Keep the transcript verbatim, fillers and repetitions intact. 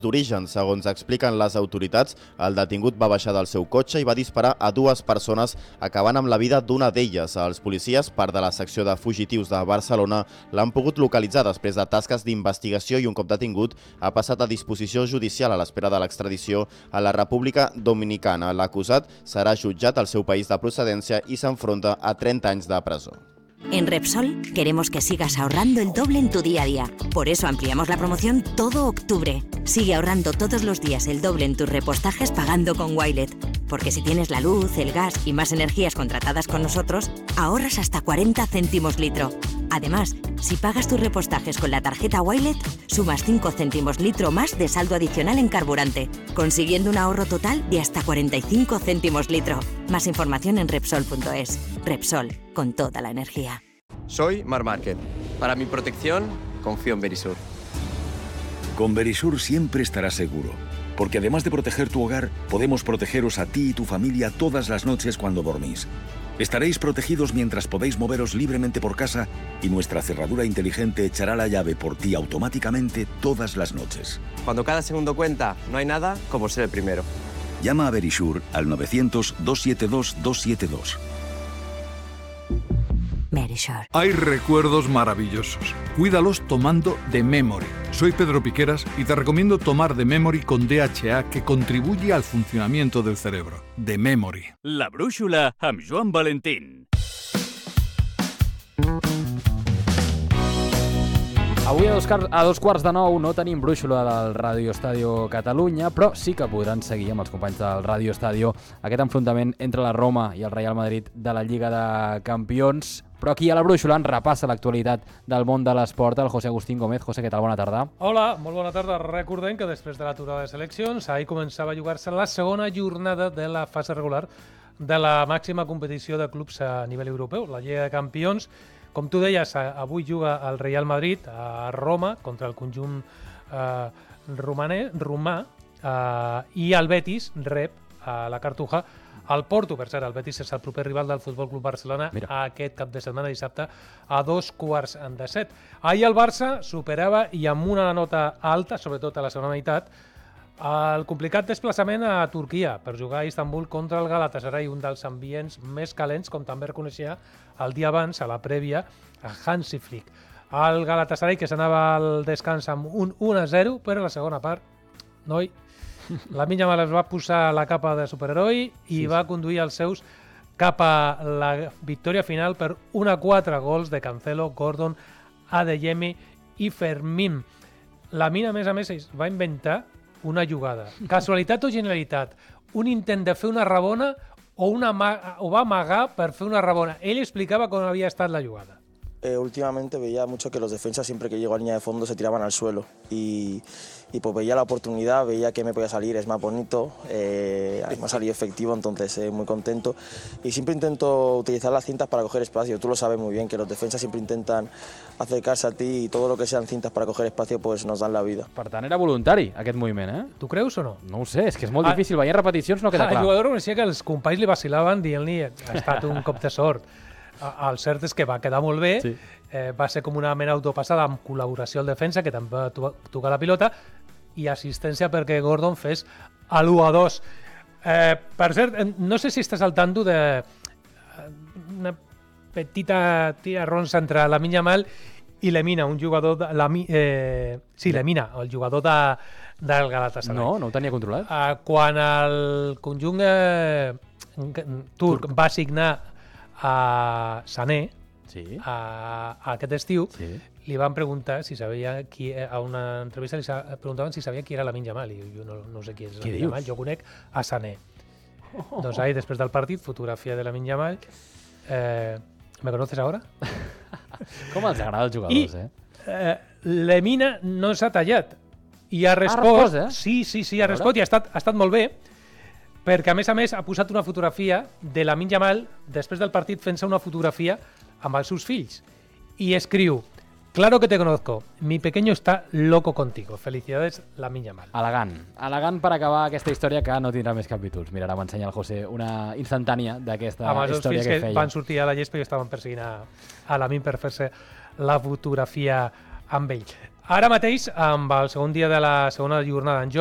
d'origen. Segons expliquen les autoritats, el detingut va baixar del seu cotxe i va disparar a dues persones, acabant amb la vida d'una d'elles. Els policies, part de la secció de fugitius de Barcelona, l'han pogut localitzar després de tasques d'investigació i un cop detingut ha passat a disposició judicial a l'espera de l'extradició a la República Dominicana. L'acusat serà jutjat al seu país de procedència i s'enfronta a trenta anys de presó. En Repsol queremos que sigas ahorrando el doble en tu día a día. Por eso ampliamos la promoción todo octubre. Sigue ahorrando todos los días el doble en tus repostajes pagando con Wilet. Porque si tienes la luz, el gas y más energías contratadas con nosotros, ahorras hasta cuarenta céntimos litro. Además, si pagas tus repostajes con la tarjeta Wilet, sumas cinco céntimos litro más de saldo adicional en carburante, consiguiendo un ahorro total de hasta cuarenta y cinco céntimos litro. Más información en Repsol punto es. Repsol, con toda la energía. Soy Mar Márquez. Para mi protección, confío en Verisur. Con Verisur siempre estarás seguro, porque además de proteger tu hogar, podemos protegeros a ti y tu familia todas las noches cuando dormís. Estaréis protegidos mientras podéis moveros libremente por casa y nuestra cerradura inteligente echará la llave por ti automáticamente todas las noches. Cuando cada segundo cuenta, no hay nada como ser el primero. Llama a Verisur al novecientos, doscientos setenta y dos, doscientos setenta y dos. Verisur. Hay recuerdos maravillosos. Cuídalos tomando The Memory. Soy Pedro Piqueras y te recomiendo tomar The Memory con D H A que contribuye al funcionamiento del cerebro. The Memory. La brúixola amb Joan Valentín. Avui a dos, a dos quarts de nou no tenim brúixola del Radio Estadio Catalunya, però sí que podran seguir amb els companys del Radio Estadio aquest enfrontament entre la Roma i el Real Madrid de la Lliga de Campions. Però aquí a la brúixola ens repassa l'actualitat del món de l'esport el José Agustín Gómez. José, què tal? Bona tarda. Hola, molt bona tarda. Recordem que després de l'aturada de seleccions, ahir començava a jugar-se la segona jornada de la fase regular de la màxima competició de clubs a nivell europeu, la Lliga de Campions. Com tu deies, avui juga el Real Madrid a Roma contra el conjunt eh, romaner, romà eh, i el Betis rep a la Cartuja al Porto. Per cert, el Betis és el proper rival del Futbol Club Barcelona Mira. aquest cap de setmana dissabte a dos quarts de set. Ahir el Barça superava i amb una nota alta, sobretot a la segona meitat, el complicat desplaçament a Turquia per jugar a Istanbul contra el Galatasaray, un dels ambients més calents, com també reconeixia el dia abans, a la prèvia, a Hansi Flick. El Galatasaray, que s'anava al descans amb un u a zero, però a la segona part, noi, Lamine Yamal es va posar la capa de superheroi i sí, va conduir els seus cap a la victòria final per un a quatre gols de Cancelo, Gordon, Adeyemi i Fermín. Lamine, a més a més, va inventar una jugada. Casualitat o genialitat? Un intent de fer una rabona o, una o va amagar per fer una rabona? Ell explicava com havia estat la jugada. Eh, últimamente veía mucho que los defensas siempre que llego a línea de fondo se tiraban al suelo y, y pues veía la oportunidad, veía que me podía salir, es más bonito, eh, me ha salido efectivo, entonces eh, muy contento y siempre intento utilizar las cintas para coger espacio. Tú lo sabes muy bien que los defensas siempre intentan acercarse a ti y todo lo que sean cintas para coger espacio pues nos dan la vida. Per tant, era voluntari aquest moviment, eh? Tu creus o no? No ho sé, és que és molt ah, difícil, veient repeticions no queda clar. El jugador coneixia que els companys li vacilaven dient-li ha estat un cop de sort. El cert és que va quedar molt bé, sí. eh, va ser com una mena autopassada amb col·laboració al defensa, que també va tocar la pilota, i assistència perquè Gordon fes l'u a dos. Eh, per cert, no sé si estàs al tanto de una petita tira ronsa entre Lamine Yamal i Lemina, un jugador de, la, eh, sí, Lemina, el jugador de, del Galatasaray. No, no ho tenia controlat. Eh, quan el conjunt eh, turc va signar a Sané, sí. a, a aquest estiu, sí. li van preguntar si sabia qui, a una entrevista li preguntaven si sabia qui era Lamine Yamal, i jo no, no sé qui és Lamine Yamal, jo conec a Sané. Oh. Doncs ahí, després del partit, fotografia de Lamine Yamal. Eh, ¿Me conoces ahora? Com els agrada als jugadors, I, eh? eh? Lemina no s'ha tallat. I ha respost... Ah, eh? Sí, sí, sí, ha respost i ha estat, ha estat molt bé, perquè a més a més ha posat una fotografia de Lamine Yamal després del partit fent-se una fotografia amb els seus fills i escriu: claro que te conozco, mi pequeño está loco contigo, felicidades Lamine Yamal. Elegant, elegant per acabar aquesta història que no tindrà més capítols. Mira, ara m'ensenya el José una instantània d'aquesta història que, que feia. Van sortir a la gespa i estaven perseguint a, a Lamine per fer-se la fotografia amb ell. Ara mateix, amb el segon dia de la segona jornada en joc,